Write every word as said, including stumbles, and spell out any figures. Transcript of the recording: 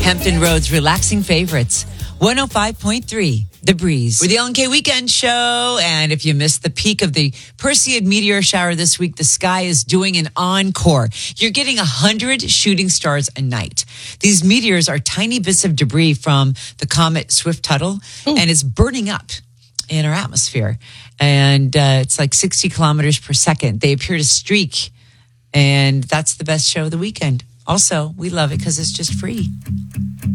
Hampton Road's relaxing favorites. one oh five point three, The Breeze. We're the L N K Weekend Show. And if you missed the peak of the Perseid meteor shower this week, the sky is doing an encore. You're getting one hundred shooting stars a night. These meteors are tiny bits of debris from the comet Swift-Tuttle, Ooh. and it's burning up in our atmosphere. And uh, it's like sixty kilometers per second. They appear to streak, and that's the best show of the weekend. Also, we love it because it's just free.